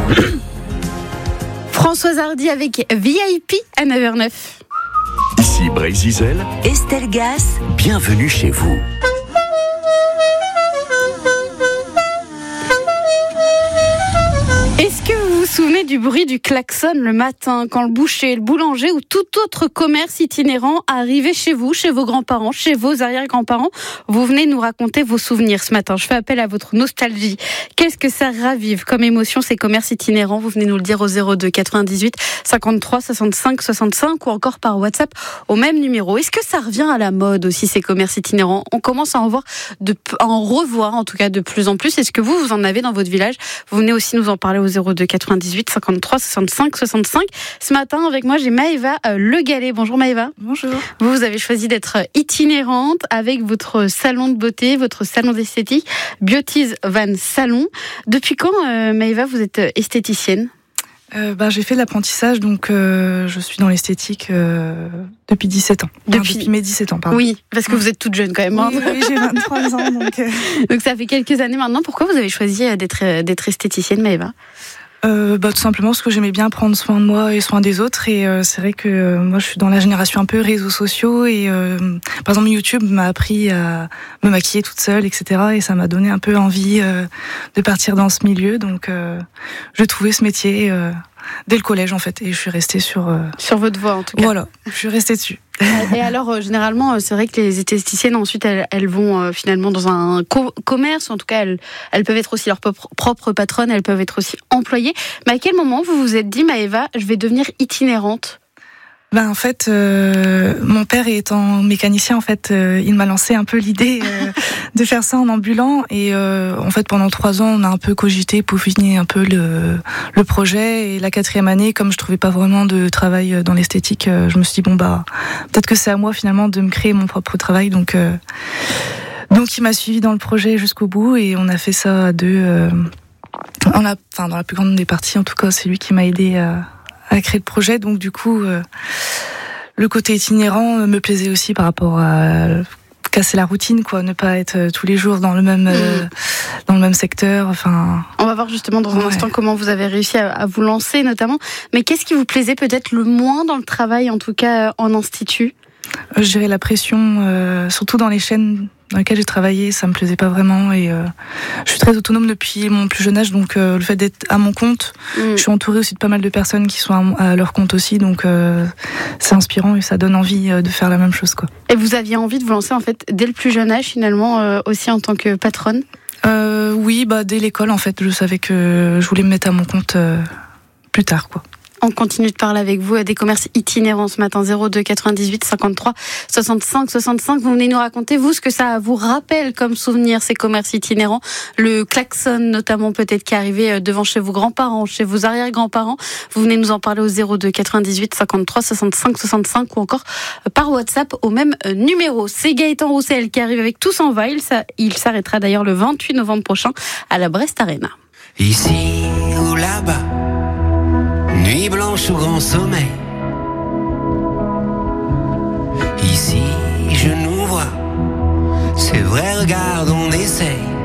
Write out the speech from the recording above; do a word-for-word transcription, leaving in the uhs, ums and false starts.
Françoise Hardy avec V I P à neuf heures neuf. Ici Brézizel, Estelle Gas, bienvenue chez vous. Est-ce que vous vous souvenez du bruit du klaxon le matin quand le boucher, le boulanger ou tout autre commerce itinérant arrivait chez vous, chez vos grands-parents, chez vos arrière-grands-parents? Vous venez nous raconter vos souvenirs ce matin. Je fais appel à votre nostalgie. Qu'est-ce que ça ravive comme émotion ces commerces itinérants? Vous venez nous le dire au zéro deux quatre-vingt-dix-huit cinquante-trois soixante-cinq soixante-cinq ou encore par WhatsApp au même numéro. Est-ce que ça revient à la mode aussi ces commerces itinérants? On commence à en voir, de, à en revoir en tout cas de plus en plus. Est-ce que vous, vous en avez dans votre village? Vous venez aussi nous en parler au zéro deux quatre-vingt-dix-huit cinquante-trois soixante-cinq soixante-cinq. Ce matin, avec moi, j'ai Maëva euh, Le Gallais. Bonjour Maëva. Bonjour. Vous, vous avez choisi d'être itinérante avec votre salon de beauté, votre salon d'esthétique, Beauties Van Salon. Depuis quand, euh, Maëva, vous êtes esthéticienne? Euh, bah, j'ai fait de l'apprentissage, donc euh, je suis dans l'esthétique euh, depuis dix-sept ans. Enfin, Depuis... depuis mes dix-sept ans, pardon. Oui, parce que ouais. Vous êtes toute jeune quand même. Hein. Oui, oui, j'ai vingt-trois ans. Donc, euh... donc ça fait quelques années maintenant. Pourquoi vous avez choisi d'être, d'être esthéticienne, Maëva? Euh, bah, tout simplement parce que j'aimais bien prendre soin de moi et soin des autres, et euh, c'est vrai que euh, moi je suis dans la génération un peu réseaux sociaux, et euh, par exemple YouTube m'a appris à me maquiller toute seule, etc., et ça m'a donné un peu envie euh, de partir dans ce milieu, donc euh, je trouvais ce métier euh, dès le collège en fait, et je suis restée sur euh... sur votre voie en tout cas. Voilà, je suis restée dessus. Et alors, euh, généralement, c'est vrai que les esthéticiennes, ensuite, elles, elles vont euh, finalement dans un co- commerce. En tout cas, elles, elles peuvent être aussi leur propre, propre patronne, elles peuvent être aussi employées. Mais à quel moment vous vous êtes dit, Maëva, je vais devenir itinérante? Ben en fait, euh, mon père étant mécanicien, en fait, euh, il m'a lancé un peu l'idée euh, de faire ça en ambulant. Et euh, en fait, pendant trois ans, on a un peu cogité, peaufiné un peu le, le projet. Et la quatrième année, comme je trouvais pas vraiment de travail dans l'esthétique, euh, je me suis dit bon bah peut-être que c'est à moi finalement de me créer mon propre travail. Donc euh, donc il m'a suivi dans le projet jusqu'au bout, et on a fait ça à deux. Euh, on a, enfin dans la plus grande des parties, en tout cas, c'est lui qui m'a aidé à à créer le projet, donc du coup euh, le côté itinérant me plaisait aussi par rapport à casser la routine, quoi, ne pas être tous les jours dans le même euh, dans le même secteur. Enfin, on va voir justement dans un ouais. instant comment vous avez réussi à, à vous lancer notamment. Mais qu'est-ce qui vous plaisait peut-être le moins dans le travail, en tout cas en institut? Je dirais la pression, euh, surtout dans les chaînes dans lesquelles j'ai travaillé, ça me plaisait pas vraiment, et euh, je suis très autonome depuis mon plus jeune âge, donc euh, le fait d'être à mon compte, mmh. je suis entourée aussi de pas mal de personnes qui sont à, à leur compte aussi, donc euh, c'est inspirant et ça donne envie euh, de faire la même chose, quoi. Et vous aviez envie de vous lancer en fait dès le plus jeune âge finalement, euh, aussi en tant que patronne? euh, Oui, bah dès l'école en fait, je savais que je voulais me mettre à mon compte euh, plus tard, quoi. On continue de parler avec vous des commerces itinérants ce matin, zéro deux quatre-vingt-dix-huit cinquante-trois soixante-cinq soixante-cinq. Vous venez nous raconter, vous, ce que ça vous rappelle comme souvenir, ces commerces itinérants. Le klaxon, notamment, peut-être, qui est arrivé devant chez vos grands-parents, chez vos arrière-grands-parents. Vous venez nous en parler au zéro deux quatre-vingt-dix-huit cinquante-trois soixante-cinq soixante-cinq ou encore par WhatsApp au même numéro. C'est Gaëtan Roussel qui arrive avec Tous en va. Il, il s'arrêtera d'ailleurs le vingt-huit novembre prochain à la Brest Arena. Ici ou là-bas, nuit blanche ou grand sommeil, ici je nous vois, c'est vrai, regarde, on essaye.